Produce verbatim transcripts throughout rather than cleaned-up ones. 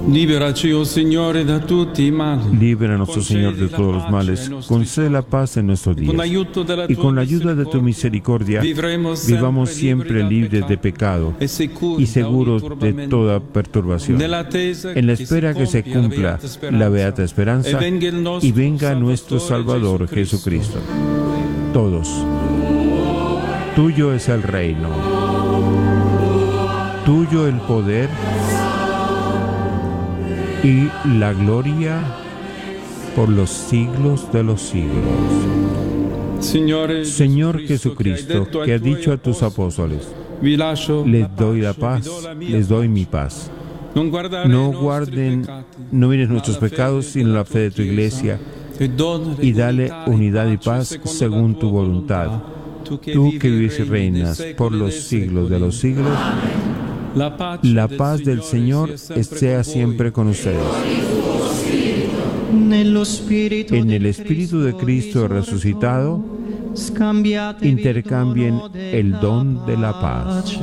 Liberaci, oh Signore, da tutti i mali. Líbranos, oh Señor, de todos los males. Concede la paz en nuestros días. Y con la ayuda de tu misericordia, vivamos siempre libres de pecado y seguros de toda perturbación, en la espera que se cumpla la beata esperanza y venga nuestro Salvador Jesucristo. Todos. Tuyo es el reino. Tuyo el poder y la gloria por los siglos de los siglos. Señor Jesucristo, que has dicho a tus apóstoles, les doy la paz, les doy mi paz. No guarden, no miren nuestros pecados, sino la fe de tu iglesia, y dale unidad y paz según tu voluntad. Tú que vives y reinas por los siglos de los siglos. La paz del Señor sea siempre con ustedes. En el Espíritu de Cristo resucitado, intercambien el don de la paz.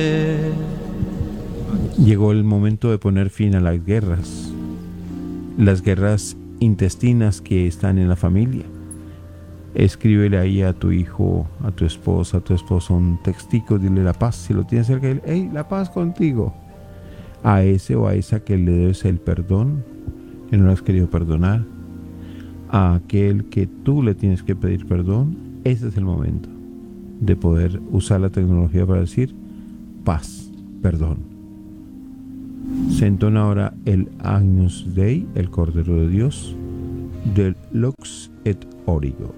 Llegó el momento de poner fin a las guerras, las guerras intestinas que están en la familia. Escríbele ahí a tu hijo, a tu esposa, a tu esposo un textico, dile la paz, si lo tienes cerca, dile, hey, la paz contigo. A ese o a esa que le debes el perdón, que no lo has querido perdonar, a aquel que tú le tienes que pedir perdón, ese es el momento de poder usar la tecnología para decir paz, perdón. Se entona ahora el Agnus Dei, el Cordero de Dios, del Lux et Origo.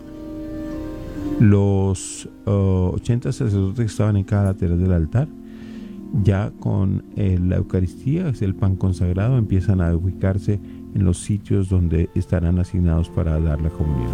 Los uh, ochenta sacerdotes que estaban en cada lateral del altar, ya con eh, la Eucaristía, es el pan consagrado, empiezan a ubicarse en los sitios donde estarán asignados para dar la comunión.